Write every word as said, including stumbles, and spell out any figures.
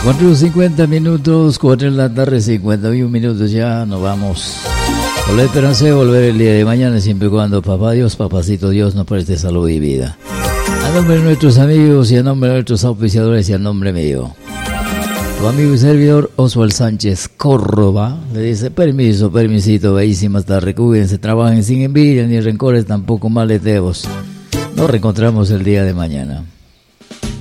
cuatro cincuenta minutos, cuatro de la tarde, cincuenta y un minutos ya, nos vamos. Con la esperanza de volver el día de mañana, siempre y cuando papá Dios, papacito Dios nos preste salud y vida. A nombre de nuestros amigos y a nombre de nuestros auspiciadores y a nombre mío, tu amigo y servidor Oswald Sánchez Córdoba le dice: permiso, permisito, bellísimas tardes, cuídense, trabajen sin envidia ni rencores, tampoco maleteos. Nos reencontramos el día de mañana.